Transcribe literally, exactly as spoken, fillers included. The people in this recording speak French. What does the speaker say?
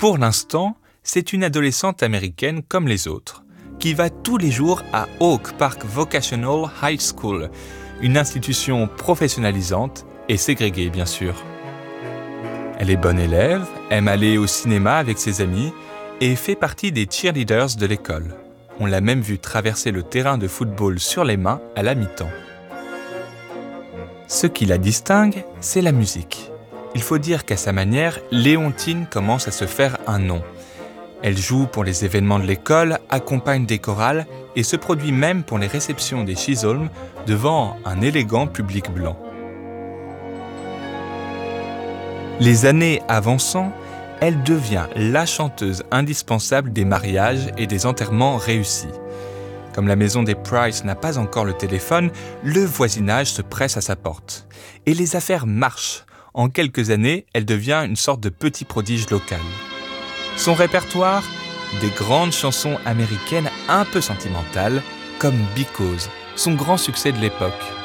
Pour l'instant, c'est une adolescente américaine comme les autres, qui va tous les jours à Oak Park Vocational High School, une institution professionnalisante et ségrégée bien sûr. Elle est bonne élève, aime aller au cinéma avec ses amis et fait partie des cheerleaders de l'école. On l'a même vue traverser le terrain de football sur les mains à la mi-temps. Ce qui la distingue, c'est la musique. Il faut dire qu'à sa manière, Léontine commence à se faire un nom. Elle joue pour les événements de l'école, accompagne des chorales et se produit même pour les réceptions des Chisholm devant un élégant public blanc. Les années avançant, elle devient la chanteuse indispensable des mariages et des enterrements réussis. Comme la maison des Price n'a pas encore le téléphone, le voisinage se presse à sa porte. Et les affaires marchent. En quelques années, elle devient une sorte de petit prodige local. Son répertoire, des grandes chansons américaines un peu sentimentales, comme Because, son grand succès de l'époque.